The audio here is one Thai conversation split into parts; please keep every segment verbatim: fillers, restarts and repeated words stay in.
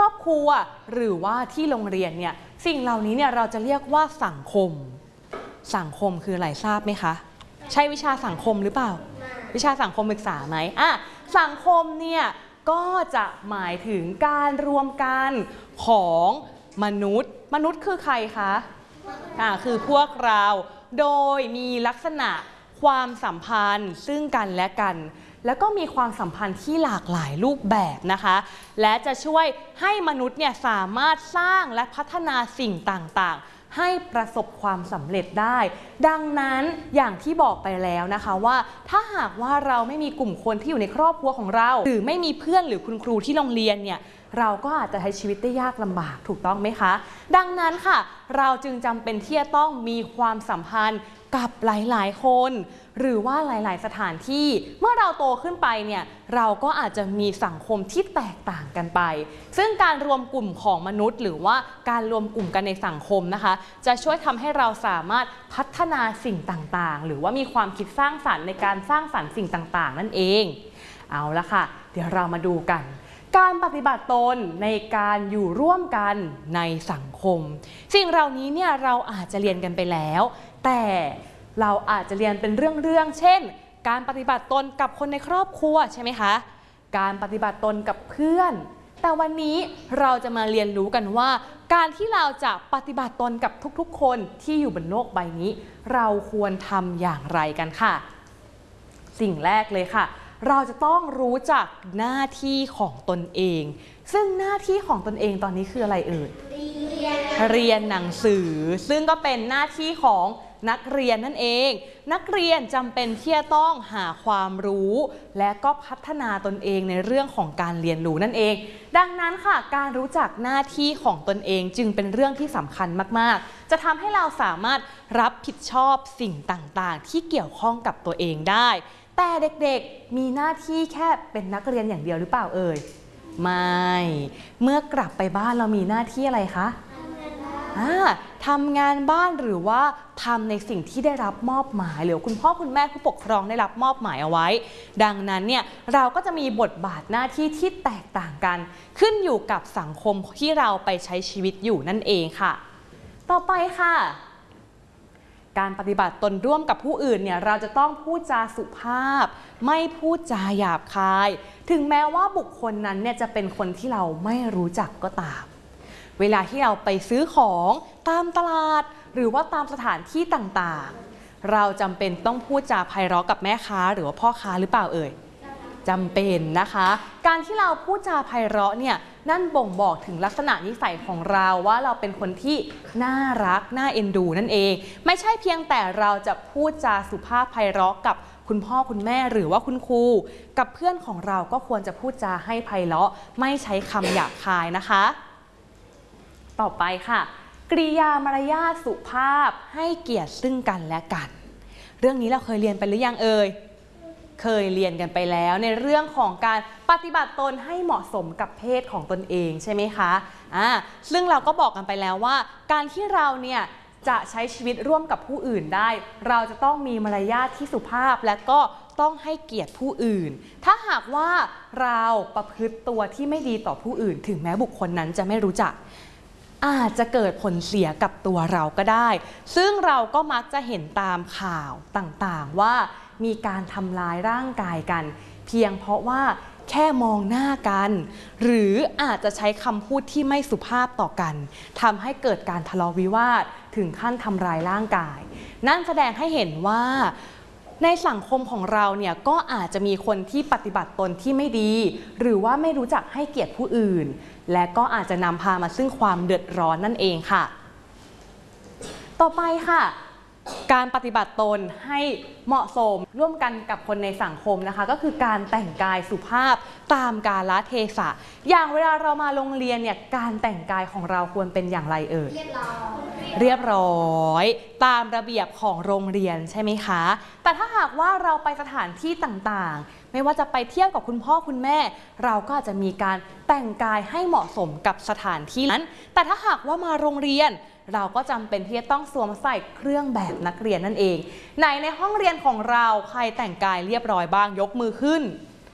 อบครัวหรือว่าที่โรงเรียนเนี่ยสิ่งเหล่านี้เนี่ยเราจะเรียกว่าสังคมสังคมคืออะไรทราบไหมคะใช่วิชาสังคมหรือเปล่าวิชาสังคมศึกษาไหมอ่ะสังคมเนี่ยก็จะหมายถึงการรวมกันของมนุษย์มนุษย์คือใครคะอ่ะคือพวกเราโดยมีลักษณะความสัมพันธ์ซึ่งกันและกันแล้วก็มีความสัมพันธ์ที่หลากหลายรูปแบบนะคะและจะช่วยให้มนุษย์เนี่ยสามารถสร้างและพัฒนาสิ่งต่างๆให้ประสบความสำเร็จได้ดังนั้นอย่างที่บอกไปแล้วนะคะว่าถ้าหากว่าเราไม่มีกลุ่มคนที่อยู่ในครอบครัวของเราหรือไม่มีเพื่อนหรือคุณครูที่โรงเรียนเนี่ยเราก็อาจจะใช้ชีวิตได้ยากลำบากถูกต้องไหมคะดังนั้นค่ะเราจึงจำเป็นที่จะต้องมีความสัมพันธ์กับหลายๆคนหรือว่าหลายๆสถานที่เมื่อเราโตขึ้นไปเนี่ยเราก็อาจจะมีสังคมที่แตกต่างกันไปซึ่งการรวมกลุ่มของมนุษย์หรือว่าการรวมกลุ่มกันในสังคมนะคะจะช่วยทำให้เราสามารถพัฒนาสิ่งต่างๆหรือว่ามีความคิดสร้างสรรค์ในการสร้างสรรค์สิ่งต่างๆนั่นเองเอาละค่ะเดี๋ยวเรามาดูกันการปฏิบัติตนในการอยู่ร่วมกันในสังคมสิ่งเหล่านี้เนี่ยเราอาจจะเรียนกันไปแล้วแต่เราอาจจะเรียนเป็นเรื่องๆเช่นการปฏิบัติตนกับคนในครอบครัวใช่ไหมคะการปฏิบัติตนกับเพื่อนแต่วันนี้เราจะมาเรียนรู้กันว่าการที่เราจะปฏิบัติตนกับทุกๆคนที่อยู่บนโลกใบนี้เราควรทำอย่างไรกันค่ะสิ่งแรกเลยค่ะเราจะต้องรู้จักหน้าที่ของตนเองซึ่งหน้าที่ของตนเองตอนนี้คืออะไรเอ่ยเรียนเรียนหนังสือซึ่งก็เป็นหน้าที่ของนักเรียนนั่นเองนักเรียนจำเป็นที่จะต้องหาความรู้และก็พัฒนาตนเองในเรื่องของการเรียนรู้นั่นเองดังนั้นค่ะการรู้จักหน้าที่ของตนเองจึงเป็นเรื่องที่สำคัญมากๆจะทำให้เราสามารถรับผิดชอบสิ่งต่างๆที่เกี่ยวข้องกับตัวเองได้แต่เด็กๆมีหน้าที่แค่เป็นนักเรียนอย่างเดียวหรือเปล่าเอ่ยไม่เมื่อกลับไปบ้านเรามีหน้าที่อะไรคะทำงานบ้านหรือว่าทำในสิ่งที่ได้รับมอบหมายหรือคุณพ่อคุณแม่ผู้ปกครองได้รับมอบหมายเอาไว้ดังนั้นเนี่ยเราก็จะมีบทบาทหน้าที่ที่แตกต่างกันขึ้นอยู่กับสังคมที่เราไปใช้ชีวิตอยู่นั่นเองค่ะต่อไปค่ะการปฏิบัติตนร่วมกับผู้อื่นเนี่ยเราจะต้องพูดจาสุภาพไม่พูดจาหยาบคายถึงแม้ว่าบุคคลนั้นเนี่ยจะเป็นคนที่เราไม่รู้จักก็ตามเวลาที่เราไปซื้อของตามตลาดหรือว่าตามสถานที่ต่างๆเราจำเป็นต้องพูดจาไพเราะกับแม่ค้าหรือว่าพ่อค้าหรือเปล่าเอ่ยจำเป็นนะคะการที่เราพูดจาไพเราะเนี่ยนั่นบ่งบอกถึงลักษณะนิสัยของเราว่าเราเป็นคนที่น่ารักน่าเอ็นดูนั่นเองไม่ใช่เพียงแต่เราจะพูดจาสุภาพไพเราะกับคุณพ่อคุณแม่หรือว่าคุณครูกับเพื่อนของเราก็ควรจะพูดจาให้ไพเราะไม่ใช้คำหยาบคายนะคะต่อไปค่ะกริยามารยาทสุภาพให้เกียรติซึ่งกันและกันเรื่องนี้เราเคยเรียนไปหรือยังเอ่ยเคยเรียนกันไปแล้วในเรื่องของการปฏิบัติตนให้เหมาะสมกับเพศของตนเองใช่ไหมคะอ่าซึ่งเราก็บอกกันไปแล้วว่าการที่เราเนี่ยจะใช้ชีวิตร่วมกับผู้อื่นได้เราจะต้องมีมารยาทที่สุภาพและก็ต้องให้เกียรติผู้อื่นถ้าหากว่าเราประพฤติตัวที่ไม่ดีต่อผู้อื่นถึงแม้บุคคลนั้นจะไม่รู้จักอาจจะเกิดผลเสียกับตัวเราก็ได้ซึ่งเราก็มักจะเห็นตามข่าวต่างๆว่ามีการทำร้ายร่างกายกันเพียงเพราะว่าแค่มองหน้ากันหรืออาจจะใช้คำพูดที่ไม่สุภาพต่อกันทำให้เกิดการทะเลาะวิวาทถึงขั้นทำร้ายร่างกายนั่นแสดงให้เห็นว่าในสังคมของเราเนี่ยก็อาจจะมีคนที่ปฏิบัติตนที่ไม่ดีหรือว่าไม่รู้จักให้เกียรติผู้อื่นและก็อาจจะนำพามาซึ่งความเดือดร้อนนั่นเองค่ะต่อไปค่ะการปฏิบัติตนให้เหมาะสมร่วมกันกับคนในสังคมนะคะก็คือการแต่งกายสุภาพตามกาลเทศะอย่างเวลาเรามาโรงเรียนเนี่ยการแต่งกายของเราควรเป็นอย่างไรเอ่ยเรียบร้อยเรียบร้อยตามระเบียบของโรงเรียนใช่ไหมคะแต่ถ้าหากว่าเราไปสถานที่ต่างๆไม่ว่าจะไปเที่ยวกับคุณพ่อคุณแม่เราก็อาจจะมีการแต่งกายให้เหมาะสมกับสถานที่นั้นแต่ถ้าหากว่ามาโรงเรียนเราก็จำเป็นที่จะต้องสวมใส่เครื่องแบบนักเรียนนั่นเองไหนในห้องเรียนของเราใครแต่งกายเรียบร้อยบ้างยกมือขึ้น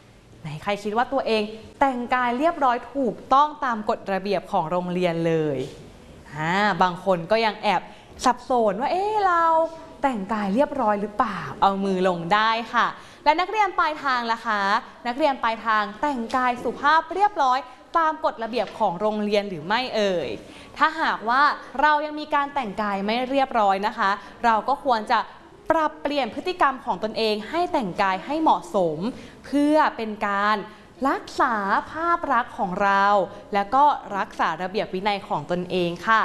ไหนใครคิดว่าตัวเองแต่งกายเรียบร้อยถูกต้องตามกฎระเบียบของโรงเรียนเลยอ่าบางคนก็ยังแอบสับสนว่าเอ๊ะเราแต่งกายเรียบร้อยหรือเปล่าเอามือลงได้ค่ะและนักเรียนปลายทางล่ะคะนักเรียนปลายทางแต่งกายสุภาพเรียบร้อยตามกฎระเบียบของโรงเรียนหรือไม่เอ่ยถ้าหากว่าเรายังมีการแต่งกายไม่เรียบร้อยนะคะเราก็ควรจะปรับเปลี่ยนพฤติกรรมของตนเองให้แต่งกายให้เหมาะสมเพื่อเป็นการรักษาภาพลักษณ์ของเราและก็รักษาระเบียบวินัยของตนเองค่ะ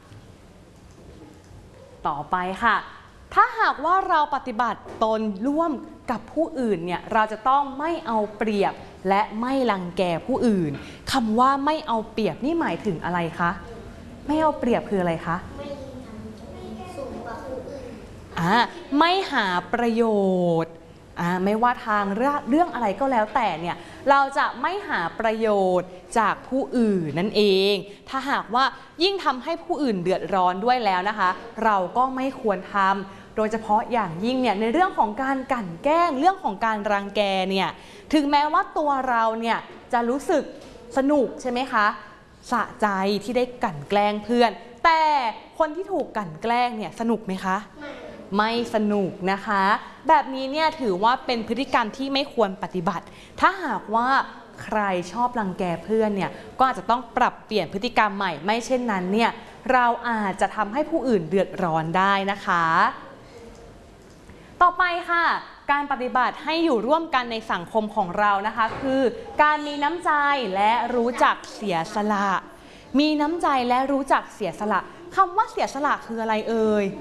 ต่อไปค่ะถ้าหากว่าเราปฏิบัติตนร่วมกับผู้อื่นเนี่ยเราจะต้องไม่เอาเปรียบและไม่รังแกผู้อื่นคำว่าไม่เอาเปรียบนี่หมายถึงอะไรคะไม่เอาเปรียบคืออะไรคะไม่ทำสูงกว่าผู้อื่นอ่าไม่หาประโยชน์อ่าไม่ว่าทางเรื่องเรื่องอะไรก็แล้วแต่เนี่ยเราจะไม่หาประโยชน์จากผู้อื่นนั่นเองถ้าหากว่ายิ่งทำให้ผู้อื่นเดือดร้อนด้วยแล้วนะคะเราก็ไม่ควรทำโดยเฉพาะอย่างยิ่งเนี่ยในเรื่องของการกลั่นแกล้งเรื่องของการรังแกเนี่ยถึงแม้ว่าตัวเราเนี่ยจะรู้สึกสนุกใช่ไหมคะสะใจที่ได้กลั่นแกล้งเพื่อนแต่คนที่ถูกกลั่นแกล้งเนี่ยสนุกไหมคะไม่ไม่สนุกนะคะแบบนี้เนี่ยถือว่าเป็นพฤติกรรมที่ไม่ควรปฏิบัติถ้าหากว่าใครชอบรังแกเพื่อนเนี่ยก็อาจจะต้องปรับเปลี่ยนพฤติกรรมใหม่ไม่เช่นนั้นเนี่ยเราอาจจะทำให้ผู้อื่นเดือดร้อนได้นะคะต่อไปค่ะการปฏิบัติให้อยู่ร่วมกันในสังคมของเรานะคะคือการมีน้ำใจและรู้จักเสียสละมีน้ำใจและรู้จักเสียสละคำว่าเสียสละคืออะไรเอ่ย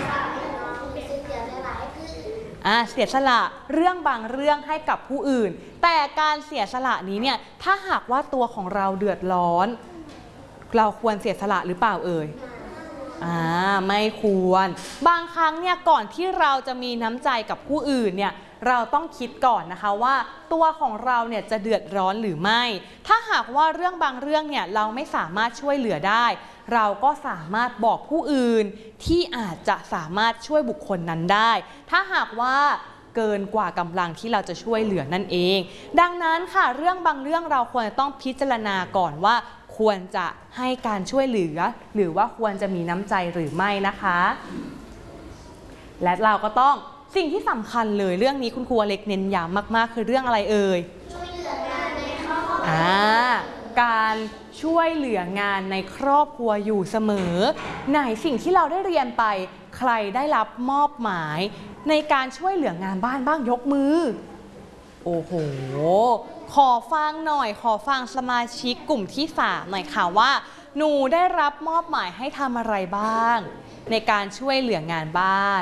อ่าเสียสละเรื่องบางเรื่องให้กับผู้อื่นแต่การเสียสละนี้เนี่ยถ้าหากว่าตัวของเราเดือดร้อนเราควรเสียสละหรือเปล่าเอ่ยอ่าไม่ควรบางครั้งเนี่ยก่อนที่เราจะมีน้ำใจกับผู้อื่นเนี่ยเราต้องคิดก่อนนะคะว่าตัวของเราเนี่ยจะเดือดร้อนหรือไม่ถ้าหากว่าเรื่องบางเรื่องเนี่ยเราไม่สามารถช่วยเหลือได้เราก็สามารถบอกผู้อื่นที่อาจจะสามารถช่วยบุคคลนั้นได้ถ้าหากว่าเกินกว่ากำลังที่เราจะช่วยเหลือนั่นเองดังนั้นค่ะเรื่องบางเรื่องเราควรจะต้องพิจารณาก่อนว่าควรจะให้การช่วยเหลือหรือว่าควรจะมีน้ำใจหรือไม่นะคะและเราก็ต้องสิ่งที่สำคัญเลยเรื่องนี้คุณครูอเล็กเน้นย้ำมากๆคือเรื่องอะไรเอ่ยช่วยเหลืองานในครอบครัวอ่าการช่วยเหลืองานในครอบครัวอยู่เสมอไหนสิ่งที่เราได้เรียนไปใครได้รับมอบหมายในการช่วยเหลืองานบ้านบ้างยกมือโอ้โหขอฟังหน่อยขอฟังสมาชิกกลุ่มที่สามหน่อยค่ะว่าหนูได้รับมอบหมายให้ทำอะไรบ้างในการช่วยเหลืองานบ้าน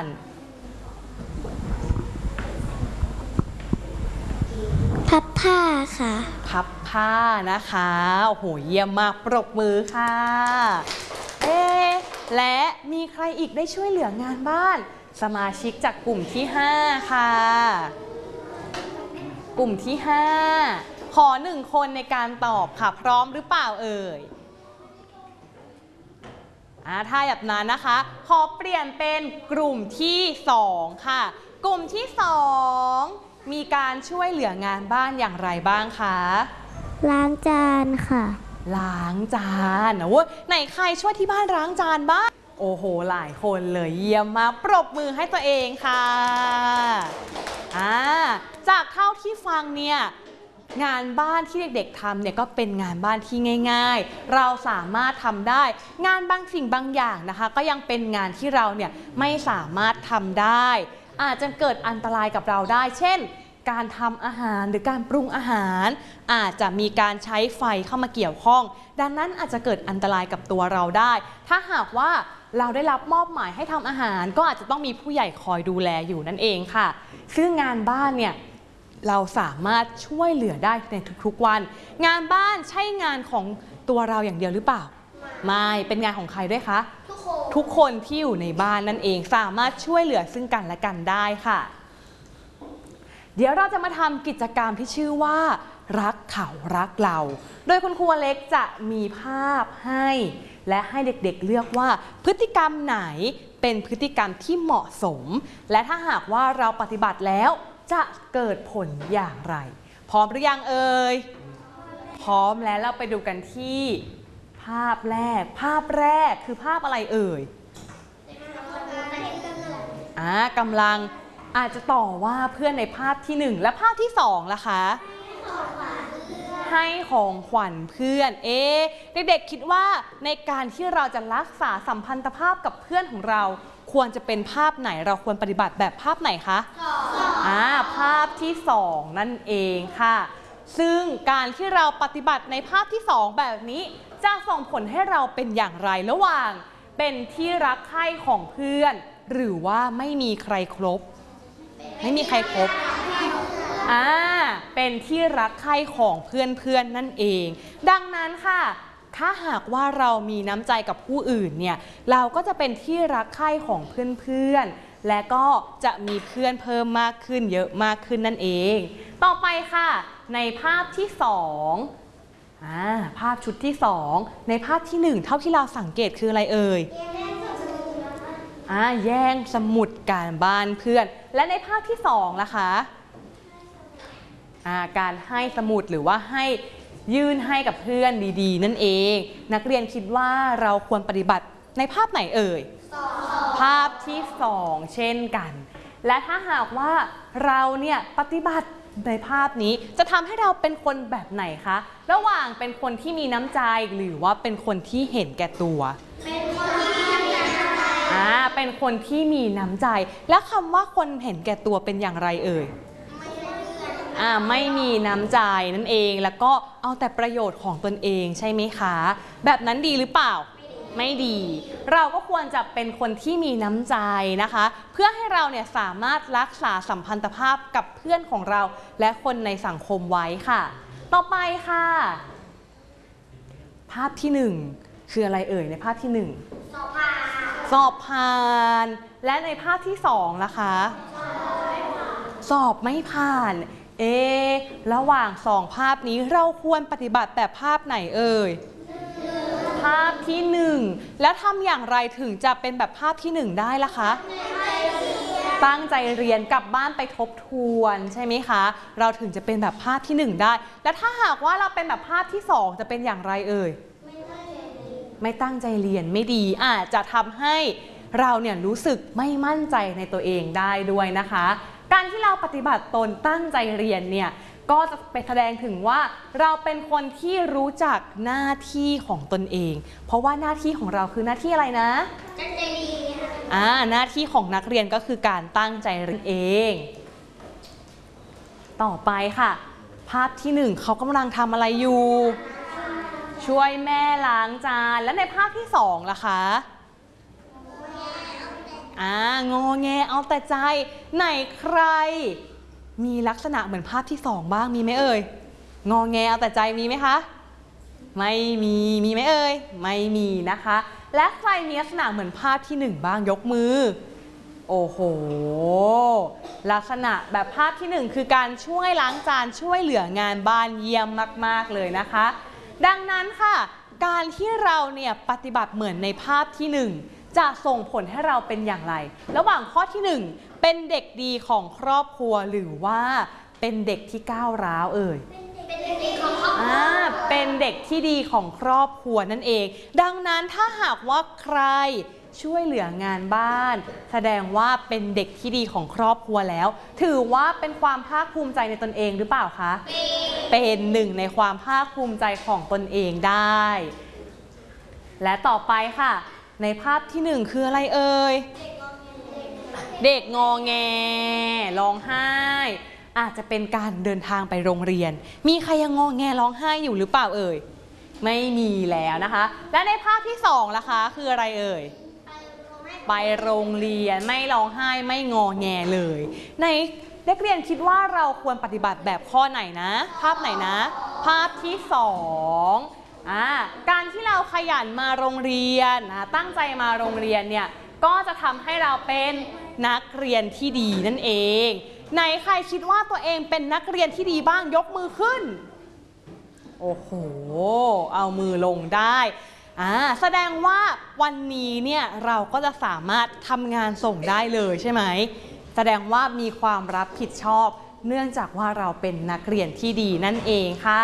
พับผ้าค่ะพับผ้านะคะโอ้โหเยี่ยมมากปรบมือค่ะเอ๊ะและมีใครอีกได้ช่วยเหลืองานบ้านสมาชิกจากกลุ่มที่ห้าค่ะกลุ่มที่ห้าขอหนึ่งคนในการตอบค่ะพร้อมหรือเปล่าเอ่ยอ่าถ้าแบบนั้นนะคะขอเปลี่ยนเป็นกลุ่มที่สองค่ะกลุ่มที่สองมีการช่วยเหลืองานบ้านอย่างไรบ้างคะล้างจานค่ะล้างจานโอ้ไหนใครช่วยที่บ้านล้างจานบ้างโอ้โหหลายคนเลยเยี่ยมมากปรบมือให้ตัวเองค่ะอ่าจากเท่าที่ฟังเนี่ยงานบ้านที่เด็กๆทำเนี่ยก็เป็นงานบ้านที่ง่ายๆเราสามารถทำได้งานบางสิ่งบางอย่างนะคะก็ยังเป็นงานที่เราเนี่ยไม่สามารถทำได้อาจจะเกิดอันตรายกับเราได้เช่นการทำอาหารหรือการปรุงอาหารอาจจะมีการใช้ไฟเข้ามาเกี่ยวข้องดังนั้นอาจจะเกิดอันตรายกับตัวเราได้ถ้าหากว่าเราได้รับมอบหมายให้ทำอาหารก็อาจจะต้องมีผู้ใหญ่คอยดูแลอยู่นั่นเองค่ะซึ่งงานบ้านเนี่ยเราสามารถช่วยเหลือได้ในทุกๆวันงานบ้านใช่งานของตัวเราอย่างเดียวหรือเปล่าไม่เป็นงานของใครด้วยคะทุกคนทุกคนที่อยู่ในบ้านนั่นเองสามารถช่วยเหลือซึ่งกันและกันได้ค่ะเดี๋ยวเราจะมาทำกิจกรรมที่ชื่อว่ารักเขารักเราโดยคุณครูเล็กจะมีภาพให้และให้เด็กๆเลือกว่าพฤติกรรมไหนเป็นพฤติกรรมที่เหมาะสมและถ้าหากว่าเราปฏิบัติแล้วจะเกิดผลอย่างไรพร้อมหรือยังเอ่ยพร้อมแล้วเราไปดูกันที่ภาพแรกภาพแรกคือภาพอะไรเอ่ยอ่ากำลังอาจจะต่อว่าเพื่อนในภาพที่หนึ่งและภาพที่สองล่ะคะให้ของขวัญเพื่อนเอ๊ะเด็กๆคิดว่าในการที่เราจะรักษาสัมพันธภาพกับเพื่อนของเราควรจะเป็นภาพไหนเราควรปฏิบัติแบบภาพไหนคะอ่าภาพที่สองนั่นเองค่ะซึ่งการที่เราปฏิบัติในภาพที่สองแบบนี้จะส่งผลให้เราเป็นอย่างไรระหว่างเป็นที่รักใคร่ของเพื่อนหรือว่าไม่มีใครครบไม่มีใครครบอ่าเป็นที่รักใคร่ของเพื่อนๆ นั่นเองดังนั้นค่ะถ้าหากว่าเรามีน้ำใจกับผู้อื่นเนี่ยเราก็จะเป็นที่รักใคร่ของเพื่อนๆและก็จะมีเพื่อนเพิ่มมากขึ้นเยอะมากขึ้นนั่นเองต่อไปค่ะในภาพที่สองอ่าภาพชุดที่สองในภาพที่หนึ่งเท่าที่เราสังเกตคืออะไรเอ่ยอ่าแย่งสมุดการบ้านเพื่อนและในภาพที่สองล่ะคะอ่าการให้สมุดหรือว่าให้ยื่นให้กับเพื่อนดีๆนั่นเองนักเรียนคิดว่าเราควรปฏิบัติในภาพไหนเอ่ยภาพที่สองเช่นกันและถ้าหากว่าเราเนี่ยปฏิบัติในภาพนี้จะทำให้เราเป็นคนแบบไหนคะระหว่างเป็นคนที่มีน้ำใจหรือว่าเป็นคนที่เห็นแก่ตัวเป็นคนที่มีน้ำใจอ่าเป็นคนที่มีน้ำใจและคำว่าคนเห็นแก่ตัวเป็นอย่างไรเอ่ยอ่าไม่มีน้ำใจนั่นเองแล้วก็เอาแต่ประโยชน์ของตนเองใช่ไหมคะแบบนั้นดีหรือเปล่าไม่ดีเราก็ควรจะเป็นคนที่มีน้ำใจนะคะเพื่อให้เราเนี่ยสามารถรักษาสัมพันธภาพกับเพื่อนของเราและคนในสังคมไว้ค่ะต่อไปค่ะภาพที่หนึ่งคืออะไรเอ่ยในภาพที่หนึ่งสอบผ่านสอบผ่านและในภาพที่สองล่ะคะสอบไม่ผ่านเอ๊ะระหว่างสองภาพนี้เราควรปฏิบัติแบบภาพไหนเอ่ยภาพที่หนึ่งแล้วทำอย่างไรถึงจะเป็นแบบภาพที่หนึ่งได้ล่ะคะตั้งใจเรียนกลับบ้านไปทบทวนใช่ไหมคะเราถึงจะเป็นแบบภาพที่หนึ่งได้และถ้าหากว่าเราเป็นแบบภาพที่สองจะเป็นอย่างไรเอ่ยไม่ตั้งใจเรียนไม่ดีอาจจะทำให้เราเนี่ยรู้สึกไม่มั่นใจในตัวเองได้ด้วยนะคะการที่เราปฏิบัติตนตั้งใจเรียนเนี่ยก็จะไปแสดงถึงว่าเราเป็นคนที่รู้จักหน้าที่ของตนเองเพราะว่าหน้าที่ของเราคือหน้าที่อะไรนะตั้งใจเรียนอ่าหน้าที่ของนักเรียนก็คือการตั้งใจเรียนเองต่อไปค่ะภาพที่หนึ่งเขากำลังทำอะไรอยู่ช่วยแม่ล้างจานและในภาพที่สองล่ะคะอ่างอแงเอาแต่ใจไหนใครมีลักษณะเหมือนภาพที่สองบ้างมีไหมเอ่ยงอแงเอาแต่ใจมีไหมคะไม่มีมีไหมเอ่ยไม่มีนะคะและใครมีลักษณะเหมือนภาพที่หนึ่งบ้างยกมือโอ้โหลักษณะแบบภาพที่หนึ่งคือการช่วยล้างจานช่วยเหลืองานบ้านเยี่ยมมากๆเลยนะคะดังนั้นค่ะการที่เราเนี่ยปฏิบัติเหมือนในภาพที่หนึ่งจะส่งผลให้เราเป็นอย่างไรระหว่างข้อที่หนึ่งเป็นเด็กดีของครอบครัวหรือว่าเป็นเด็กที่ก้าวร้าวเอ่ยเป็นเด็กดีของครอบครัวอ่าเป็นเด็กที่ดีของครอบครัวนั่นเองดังนั้นถ้าหากว่าใครช่วยเหลืองานบ้านแสดงว่าเป็นเด็กที่ดีของครอบครัวแล้วถือว่าเป็นความภาคภูมิใจในตนเองหรือเปล่าคะเป็นหนึ่งในความภาคภูมิใจของตนเองได้และต่อไปค่ะในภาพที่หนึ่งคืออะไรเอ่ยเด็กงอแงร้องไห้อาจจะเป็นการเดินทางไปโรงเรียนมีใครยังงอแงร้องไห้อยู่หรือเปล่าเอ่ยไม่มีแล้วนะคะและในภาพที่สองล่ะคะคืออะไรเอ่ยไปโรงเรียนไม่ร้องไห้ไม่งอแงเลยในนักเรียนคิดว่าเราควรปฏิบัติแบบข้อไหนนะภาพไหนนะภาพที่สองอ่าการที่เราขยันมาโรงเรียนนะตั้งใจมาโรงเรียนเนี่ยก็จะทำให้เราเป็นนักเรียนที่ดีนั่นเองไหนใครคิดว่าตัวเองเป็นนักเรียนที่ดีบ้างยกมือขึ้นโอ้โหเอามือลงได้อ่าแสดงว่าวันนี้เนี่ยเราก็จะสามารถทำงานส่งได้เลยใช่ไหมแสดงว่ามีความรับผิดชอบเนื่องจากว่าเราเป็นนักเรียนที่ดีนั่นเองค่ะ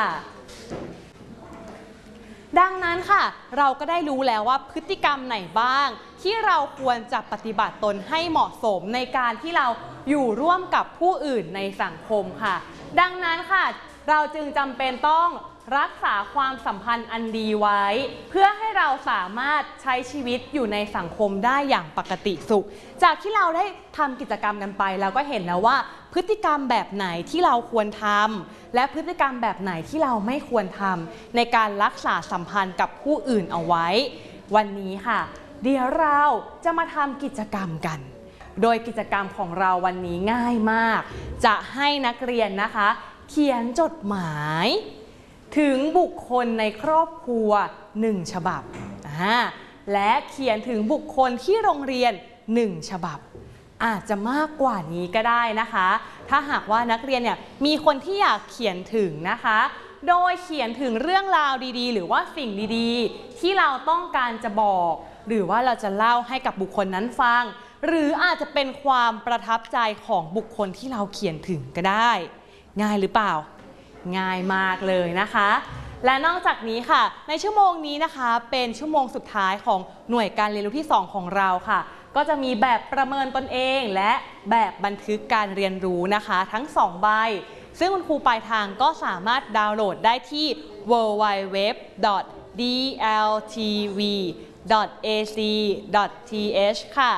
ดังนั้นค่ะเราก็ได้รู้แล้วว่าพฤติกรรมไหนบ้างที่เราควรจะปฏิบัติตนให้เหมาะสมในการที่เราอยู่ร่วมกับผู้อื่นในสังคมค่ะดังนั้นค่ะเราจึงจำเป็นต้องรักษาความสัมพันธ์อันดีไว้เพื่อให้เราสามารถใช้ชีวิตอยู่ในสังคมได้อย่างปกติสุขจากที่เราได้ทำกิจกรรมกันไปเราก็เห็นแล้วว่าพฤติกรรมแบบไหนที่เราควรทำและพฤติกรรมแบบไหนที่เราไม่ควรทำในการรักษาสัมพันธ์กับผู้อื่นเอาไว้วันนี้ค่ะเดี๋ยวเราจะมาทำกิจกรรมกันโดยกิจกรรมของเราวันนี้ง่ายมากจะให้นักเรียนนะคะเขียนจดหมายถึงบุคคลในครอบครัวหนึ่งฉบับและเขียนถึงบุคคลที่โรงเรียนหนึ่งฉบับอาจจะมากกว่านี้ก็ได้นะคะถ้าหากว่านักเรียนเนี่ยมีคนที่อยากเขียนถึงนะคะโดยเขียนถึงเรื่องราวดีๆหรือว่าสิ่งดีๆที่เราต้องการจะบอกหรือว่าเราจะเล่าให้กับบุคคลนั้นฟังหรืออาจจะเป็นความประทับใจของบุคคลที่เราเขียนถึงก็ได้ง่ายหรือเปล่าง่ายมากเลยนะคะและนอกจากนี้ค่ะในชั่วโมงนี้นะคะเป็นชั่วโมงสุดท้ายของหน่วยการเรียนรู้ที่สองของเราค่ะก็จะมีแบบประเมินตนเองและแบบบันทึกการเรียนรู้นะคะทั้งสองใบซึ่งคุณครูปลายทางก็สามารถดาวน์โหลดได้ที่ ดับเบิลยู ดับเบิลยู ดับเบิลยู ดอท ดี แอล ที วี ดอท เอ ซี ดอท ที เอช ค่ะ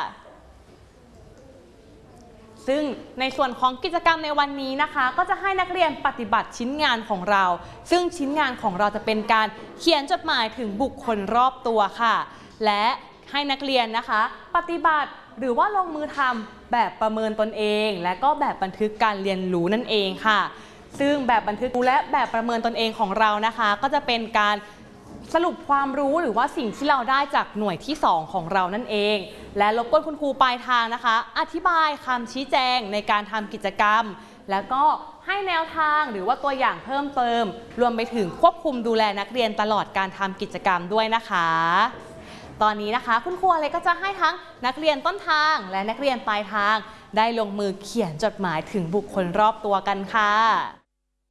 ซึ่งในส่วนของกิจกรรมในวันนี้นะคะก็จะให้นักเรียนปฏิบัติชิ้นงานของเราซึ่งชิ้นงานของเราจะเป็นการเขียนจดหมายถึงบุคคลรอบตัวค่ะและให้นักเรียนนะคะปฏิบัติหรือว่าลงมือทำแบบประเมินตนเองและก็แบบบันทึกการเรียนรู้นั่นเองค่ะซึ่งแบบบันทึกและแบบประเมินตนเองของเรานะคะก็จะเป็นการสรุปความรู้หรือว่าสิ่งที่เราได้จากหน่วยที่สองของเรานั่นเองและรบกวนคุณครูปลายทางนะคะอธิบายคำชี้แจงในการทำกิจกรรมแล้วก็ให้แนวทางหรือว่าตัวอย่างเพิ่มเติมรวมไปถึงควบคุมดูแลนักเรียนตลอดการทำกิจกรรมด้วยนะคะตอนนี้นะคะคุณครูอะไรก็จะให้ทั้งนักเรียนต้นทางและนักเรียนปลายทางได้ลงมือเขียนจดหมายถึงบุคคลรอบตัวกันค่ะ